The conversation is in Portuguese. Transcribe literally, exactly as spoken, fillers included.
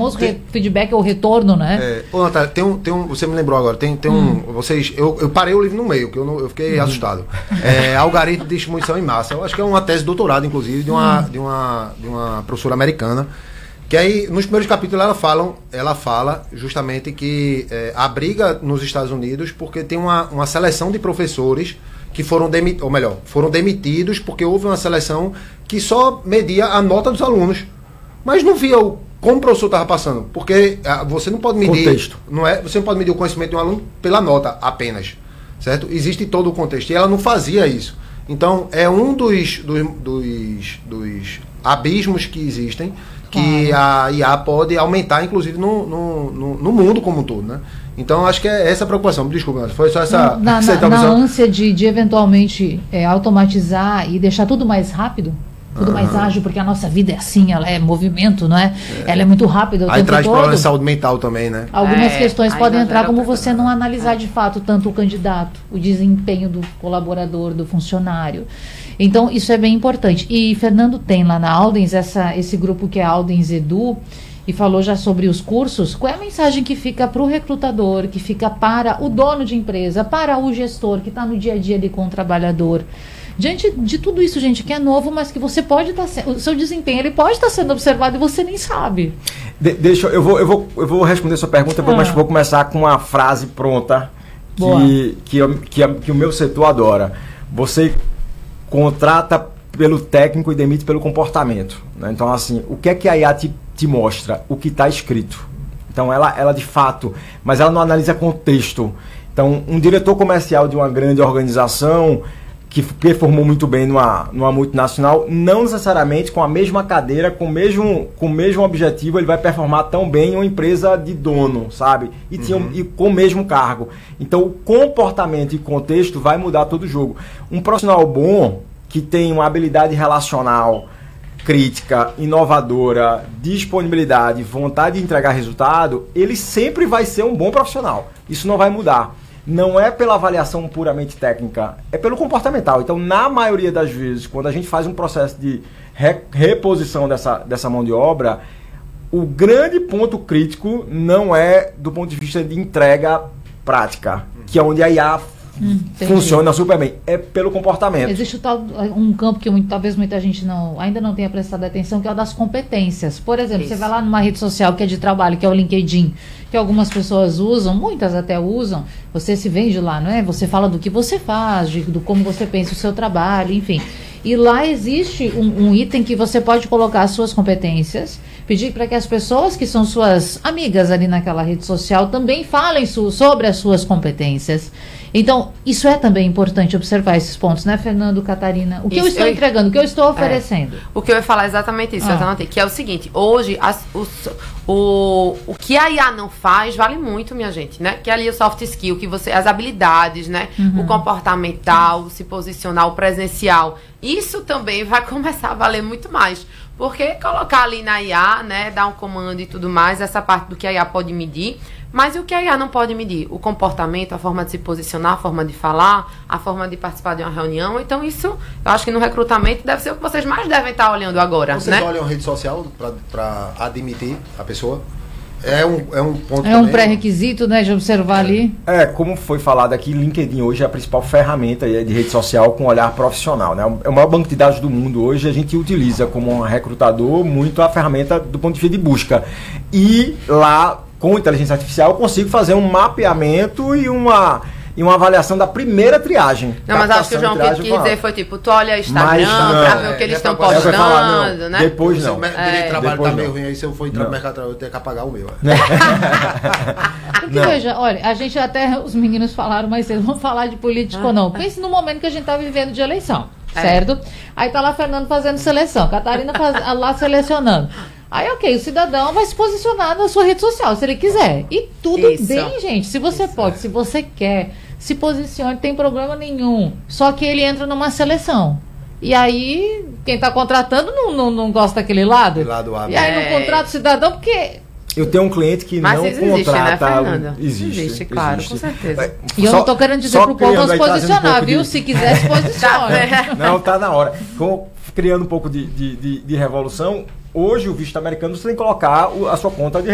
famoso tem, re, feedback ou retorno, né? É, ô, Natália, tem um, tem um, você me lembrou agora, tem, tem hum. um, vocês, eu, eu parei o livro no meio, que eu, não, eu fiquei hum. assustado. É, Algoritmo de Distribuição em Massa. Eu acho que é uma tese de doutorado, inclusive, de uma, hum. de uma, de uma professora americana, que aí, nos primeiros capítulos, ela, falam, ela fala justamente que é, a briga nos Estados Unidos, porque tem uma, uma seleção de professores que foram demitidos, ou melhor, foram demitidos porque houve uma seleção que só media a nota dos alunos, mas não via o, como o professor estava passando, porque ah, você não pode medir, contexto. Não é, você não pode medir o conhecimento de um aluno pela nota apenas, certo? Existe todo o contexto, e ela não fazia isso. Então, é um dos, dos, dos, dos abismos que existem, que a I A pode aumentar, inclusive, no, no, no, no mundo como um todo, né? Então, acho que é essa a preocupação. Desculpa, foi só essa... Na, na, na ânsia de, de eventualmente é, automatizar e deixar tudo mais rápido, tudo uhum. mais ágil, porque a nossa vida é assim, ela é movimento, não é? é. Ela é muito rápida o Aí tempo traz todo. problema de saúde mental também, né? Algumas é, questões podem entrar como você não né? analisar é. de fato tanto o candidato, o desempenho do colaborador, do funcionário. Então, isso é bem importante. E Fernando tem lá na Aldens essa, esse grupo que é Aldens Edu, e falou já sobre os cursos. Qual é a mensagem que fica para o recrutador, que fica para o dono de empresa, para o gestor que está no dia a dia ali com o trabalhador? Diante de tudo isso, gente, que é novo, mas que você pode estar... Tá, o seu desempenho ele pode estar tá sendo observado e você nem sabe. De, deixa eu vou, eu, vou, eu vou responder sua pergunta, ah. mas vou começar com uma frase pronta que, que, eu, que, que o meu setor adora. Você contrata pelo técnico e demite pelo comportamento, né? Então, assim, o que é que a I A te, te mostra? O que está escrito. Então, ela, ela de fato, mas ela não analisa contexto. Então, um diretor comercial de uma grande organização que performou muito bem numa, numa multinacional, não necessariamente com a mesma cadeira, com o mesmo, com o mesmo objetivo, ele vai performar tão bem em uma empresa de dono, sabe? E, tinha, uhum. e com o mesmo cargo. Então, o comportamento e contexto vai mudar todo o jogo. Um profissional bom, que tem uma habilidade relacional crítica, inovadora, disponibilidade, vontade de entregar resultado, ele sempre vai ser um bom profissional. Isso não vai mudar. Não é pela avaliação puramente técnica, é pelo comportamental. Então, na maioria das vezes, quando a gente faz um processo de re- reposição dessa, dessa mão de obra, o grande ponto crítico não é do ponto de vista de entrega prática, que é onde a I A Hum, funciona super bem, é pelo comportamento. Existe tal, um campo que muito, talvez muita gente não, ainda não tenha prestado atenção, que é o das competências. Por exemplo, Isso. você vai lá numa rede social que é de trabalho, que é o LinkedIn, que algumas pessoas usam, muitas até usam, você se vende lá, não é? Você fala do que você faz, de, do como você pensa o seu trabalho, enfim. E lá existe um, um item que você pode colocar as suas competências, pedir para que as pessoas que são suas amigas ali naquela rede social também falem su- sobre as suas competências. Então, isso é também importante observar esses pontos, né, Fernando, Catarina? O que isso, eu estou eu, entregando, o que eu estou oferecendo? É, o que eu ia falar é exatamente isso, ah. exatamente, que é o seguinte, hoje, as, os, o, o que a I A não faz vale muito, minha gente, né? Que ali o soft skill, que você, as habilidades, né? Uhum. O comportamental, o se posicionar, o presencial, isso também vai começar a valer muito mais. Porque colocar ali na I A, né, dar um comando e tudo mais, essa parte do que a I A pode medir, mas e o que a I A não pode medir? O comportamento, a forma de se posicionar, a forma de falar, a forma de participar de uma reunião. Então isso, eu acho que no recrutamento deve ser o que vocês mais devem estar olhando agora. Vocês né? olham a rede social para admitir a pessoa? É um, é um ponto É um pré-requisito, né, de observar ali. É, como foi falado aqui, LinkedIn hoje é a principal ferramenta de rede social com olhar profissional, né? É o maior banco de dados do mundo hoje, a gente utiliza como um recrutador muito a ferramenta do ponto de vista de busca. E lá, com inteligência artificial, eu consigo fazer um mapeamento e uma... e uma avaliação da primeira triagem. Não, mas acho que o João quis dizer foi tipo, tu olha Instagram mas, não, pra ver o que eles estão postando, falar, não, né? Depois não. Se o é, trabalho tá meio ruim aí, se eu for entrar no mercado, eu tenho que apagar o meu. Porque, veja, olha, a gente até, os meninos falaram, mas vocês vão falar de política ah, ou não. Pense no momento que a gente tá vivendo de eleição, é. certo? Aí tá lá Fernando fazendo seleção, Catarina faz, lá selecionando. Aí, ok, o cidadão vai se posicionar na sua rede social, se ele quiser. E tudo Isso. bem, gente. Se você Isso. pode, se você quer, se posicione, não tem problema nenhum. Só que ele entra numa seleção. E aí, quem está contratando não, não, não gosta daquele lado. De lado A, e aí é. não contrata o cidadão porque... Eu tenho um cliente que Mas não existe, contrata... Né, Fernanda? Existe, existe, claro, existe. com certeza. E eu só, não estou querendo dizer para o povo não se posicionar, um viu? De... Se quiser, se posicione. Não, tá na hora. Com, criando um pouco de, de, de, de revolução, hoje o visto americano você tem que colocar a sua conta de